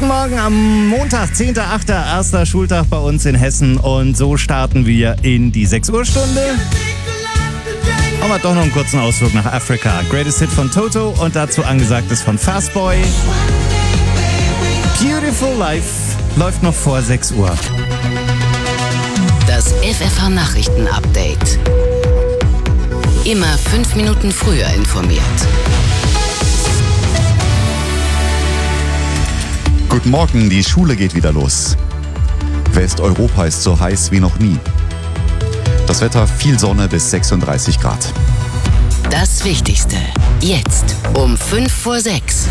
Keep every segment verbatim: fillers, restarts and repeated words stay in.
Guten Morgen am Montag, zehnter achter erster Schultag bei uns in Hessen. Und so starten wir in die sechs Uhr Stunde. Haben wir doch noch einen kurzen Ausflug nach Afrika. Greatest Hit von Toto und dazu Angesagtes von Fastboy. Beautiful Life läuft noch vor sechs Uhr. Das F F H-Nachrichten-Update. Immer fünf Minuten früher informiert. Guten Morgen, die Schule geht wieder los. Westeuropa ist so heiß wie noch nie. Das Wetter viel Sonne bis sechsunddreißig Grad. Das Wichtigste jetzt um fünf vor sechs.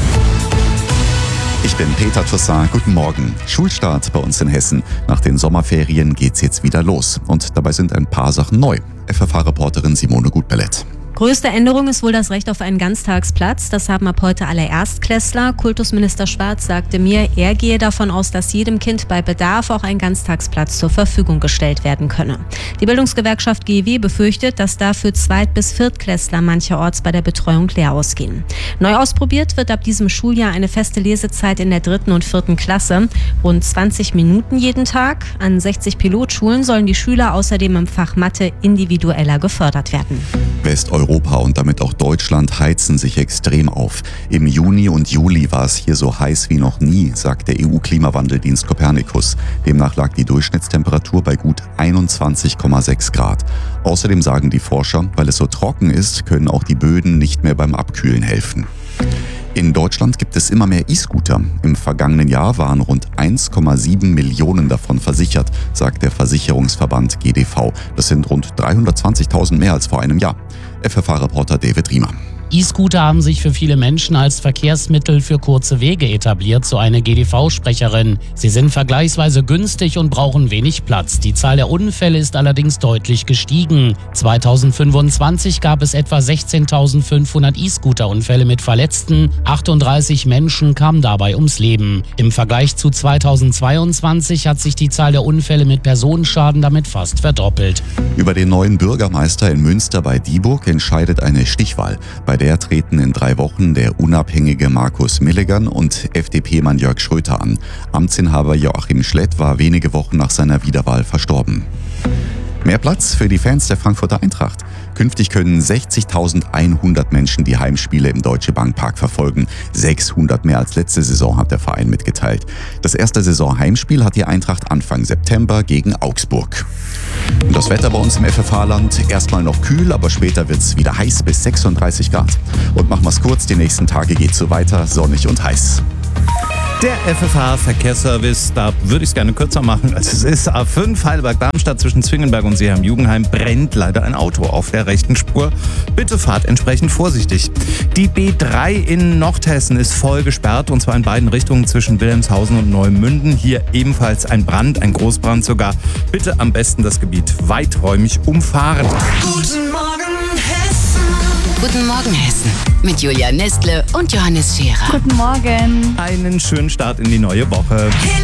Ich bin Peter Toussaint. Guten Morgen. Schulstart bei uns in Hessen. Nach den Sommerferien geht's jetzt wieder los. Und dabei sind ein paar Sachen neu. F F H-Reporterin Simone Gutbellett. Größte Änderung ist wohl das Recht auf einen Ganztagsplatz. Das haben ab heute alle Erstklässler. Kultusminister Schwarz sagte mir, er gehe davon aus, dass jedem Kind bei Bedarf auch ein Ganztagsplatz zur Verfügung gestellt werden könne. Die Bildungsgewerkschaft G E W befürchtet, dass dafür Zweit- bis Viertklässler mancherorts bei der Betreuung leer ausgehen. Neu ausprobiert wird ab diesem Schuljahr eine feste Lesezeit in der dritten und vierten Klasse. Rund zwanzig Minuten jeden Tag. An sechzig Pilotschulen sollen die Schüler außerdem im Fach Mathe individueller gefördert werden. Westeuropa und damit auch Deutschland heizen sich extrem auf. Im Juni und Juli war es hier so heiß wie noch nie, sagt der E U-Klimawandeldienst Copernicus. Demnach lag die Durchschnittstemperatur bei gut einundzwanzig Komma sechs Grad. Außerdem sagen die Forscher, weil es so trocken ist, können auch die Böden nicht mehr beim Abkühlen helfen. In Deutschland gibt es immer mehr E-Scooter. Im vergangenen Jahr waren rund eins Komma sieben Millionen davon versichert, sagt der Versicherungsverband G D V. Das sind rund dreihundertzwanzigtausend mehr als vor einem Jahr. F F H-Reporter David Riemer. E-Scooter haben sich für viele Menschen als Verkehrsmittel für kurze Wege etabliert, so eine G D V-Sprecherin. Sie sind vergleichsweise günstig und brauchen wenig Platz. Die Zahl der Unfälle ist allerdings deutlich gestiegen. zweitausendfünfundzwanzig gab es etwa sechzehntausendfünfhundert E-Scooter-Unfälle mit Verletzten. achtunddreißig Menschen kamen dabei ums Leben. Im Vergleich zu zweitausendzweiundzwanzig hat sich die Zahl der Unfälle mit Personenschaden damit fast verdoppelt. Über den neuen Bürgermeister in Münster bei Dieburg entscheidet eine Stichwahl. Bei der treten in drei Wochen der unabhängige Markus Milligan und F D P-Mann Jörg Schröter an. Amtsinhaber Joachim Schlett war wenige Wochen nach seiner Wiederwahl verstorben. Mehr Platz für die Fans der Frankfurter Eintracht. Künftig können sechzigtausendeinhundert Menschen die Heimspiele im Deutsche Bank Park verfolgen. sechshundert mehr als letzte Saison, hat der Verein mitgeteilt. Das erste Saisonheimspiel hat die Eintracht Anfang September gegen Augsburg. Und das Wetter bei uns im F F H-Land, erstmal noch kühl, aber später wird es wieder heiß bis sechsunddreißig Grad. Und machen wir es kurz, die nächsten Tage geht es so weiter, sonnig und heiß. Der F F H-Verkehrsservice, da würde ich es gerne kürzer machen, als es ist. A fünf Heidelberg-Darmstadt zwischen Zwingenberg und Seeheim-Jugenheim brennt leider ein Auto auf der rechten Spur. Bitte fahrt entsprechend vorsichtig. Die B drei in Nordhessen ist voll gesperrt und zwar in beiden Richtungen zwischen Wilhelmshausen und Neumünden. Hier ebenfalls ein Brand, ein Großbrand sogar. Bitte am besten das Gebiet weiträumig umfahren. Guten Morgen, Hessen. Guten Morgen, Hessen. Mit Julia Nestle und Johannes Scherer. Guten Morgen. Einen schönen Start in die neue Woche.